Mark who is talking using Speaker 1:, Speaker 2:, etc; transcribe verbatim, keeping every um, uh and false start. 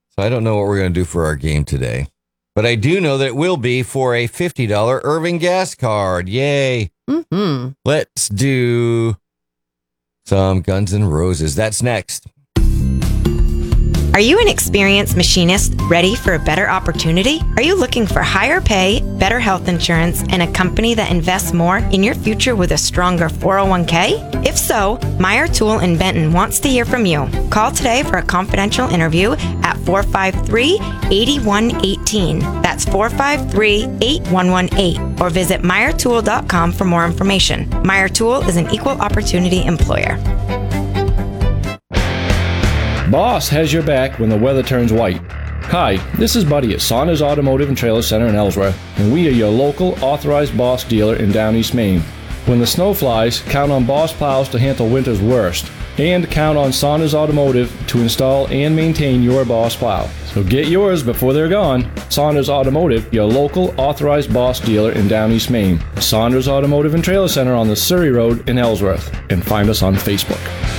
Speaker 1: So I don't know what we're going to do for our game today. But I do know that it will be for a fifty dollars Irving gas card. Yay.
Speaker 2: Mm-hmm.
Speaker 1: Let's do some Guns N' Roses. That's next.
Speaker 2: Are you an experienced machinist ready for a better opportunity? Are you looking for higher pay, better health insurance, and a company that invests more in your future with a stronger four oh one k? If so, Meyer Tool in Benton wants to hear from you. Call today for a confidential interview at four five three, eight one one eight. That's four five three, eight one one eight. Or visit Meyer Tool dot com for more information. Meyer Tool is an equal opportunity employer.
Speaker 3: Boss has your back when the weather turns white. Hi, this is Buddy at Saunders Automotive and Trailer Center in Ellsworth, and we are your local authorized Boss dealer in Down East Maine. When the snow flies, count on Boss plows to handle winter's worst, and count on Saunders Automotive to install and maintain your Boss plow. So get yours before they're gone. Saunders Automotive, your local authorized Boss dealer in Down East Maine. Saunders Automotive and Trailer Center on the Surrey Road in Ellsworth, and find us on Facebook.